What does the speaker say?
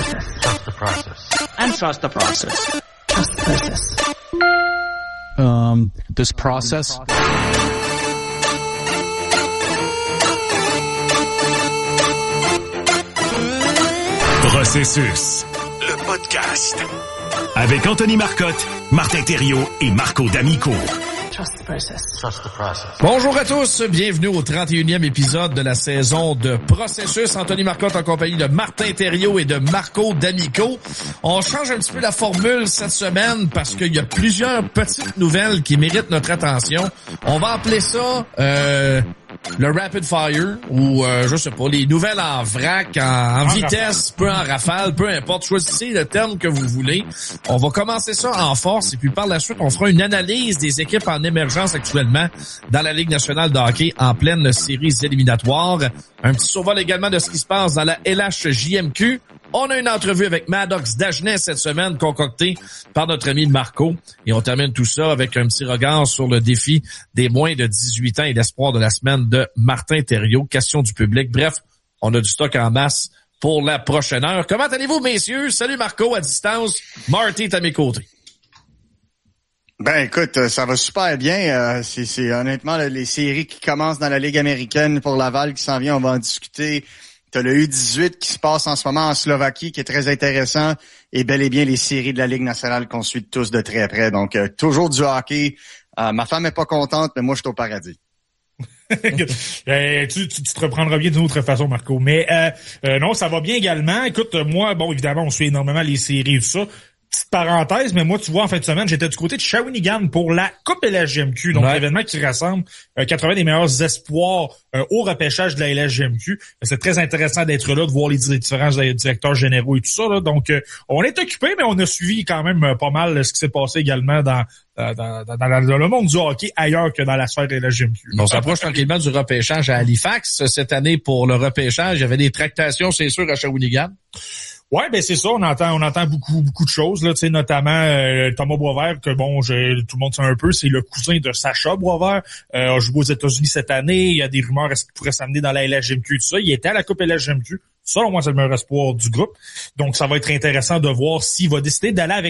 Trust the process. And trust the process. Trust the process. This process. Processus, le podcast. Avec Anthony Marcotte, Martin Thériault et Marco D'Amico. Trust the process. Trust the process. Bonjour à tous, bienvenue au 31e épisode de la saison de Processus. Anthony Marcotte en compagnie de Martin Thériault et de Marco D'Amico. On change un petit peu la formule cette semaine parce qu'il y a plusieurs petites nouvelles qui méritent notre attention. On va appeler ça le Rapid Fire ou je sais pas, les nouvelles en vrac, en vitesse, peu en rafale, peu importe. Choisissez le terme que vous voulez. On va commencer ça en force et puis par la suite, on fera une analyse des équipes en émergence actuellement dans la Ligue nationale de hockey en pleine séries éliminatoires. Un petit survol également de ce qui se passe dans la LHJMQ. On a une entrevue avec Maddox Dagenet cette semaine, concoctée par notre ami Marco. Et on termine tout ça avec un petit regard sur le défi des moins de 18 ans et l'espoir de la semaine de Martin Thériault. Question du public. Bref, on a du stock en masse pour la prochaine heure. Comment allez-vous, messieurs? Salut Marco à distance. Marty est à mes côtés. Ben écoute, ça va super bien. C'est honnêtement les séries qui commencent dans la Ligue américaine pour Laval qui s'en vient, on va en discuter. T'as le U18 qui se passe en ce moment en Slovaquie, qui est très intéressant, et bel et bien les séries de la Ligue nationale qu'on suit tous de très près. Donc, toujours du hockey. Ma femme est pas contente, mais moi, je suis au paradis. Tu te reprendras bien d'une autre façon, Marco. Mais non, ça va bien également. Écoute, moi, bon, évidemment, on suit énormément les séries et tout ça. Petite parenthèse, mais moi, tu vois, en fin de semaine, j'étais du côté de Shawinigan pour la Coupe LHJMQ, donc l'événement qui rassemble 80 des meilleurs espoirs au repêchage de la LHJMQ. C'est très intéressant d'être là, de voir les différents directeurs généraux et tout ça. Là. Donc, on est occupé, mais on a suivi quand même pas mal ce qui s'est passé également dans le monde du hockey ailleurs que dans la sphère de la LHJMQ. On s'approche tranquillement du repêchage à Halifax. Cette année, pour le repêchage, il y avait des tractations, c'est sûr, à Shawinigan. Ouais, ben c'est ça, on entend beaucoup de choses là, tu sais, notamment Thomas Boisvert, que bon, tout le monde sait un peu, c'est le cousin de Sacha Boisvert, a joué aux États-Unis cette année, il y a des rumeurs est-ce qu'il pourrait s'amener dans la LHJMQ, tout ça, il était à la Coupe LHJMQ. Selon moi, c'est le meilleur espoir du groupe. Donc, ça va être intéressant de voir s'il va décider d'aller avec